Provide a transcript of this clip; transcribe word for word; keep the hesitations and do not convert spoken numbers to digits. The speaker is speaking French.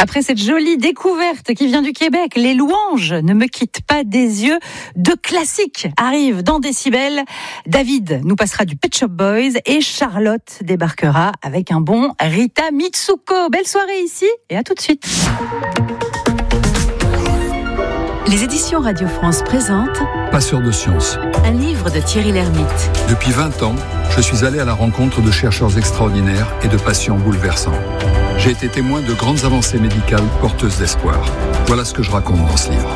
Après cette jolie découverte qui vient du Québec, les louanges ne me quittent pas des yeux. Deux classiques arrivent dans Décibel. David nous passera du Pet Shop Boys et Charlotte débarquera avec un bon Rita Mitsuko. Belle soirée ici et à tout de suite. Les éditions Radio France présentent Passeur de sciences. Un livre de Thierry Lhermitte. Depuis vingt ans, je suis allé à la rencontre de chercheurs extraordinaires et de patients bouleversants. J'ai été témoin de grandes avancées médicales porteuses d'espoir. Voilà ce que je raconte dans ce livre.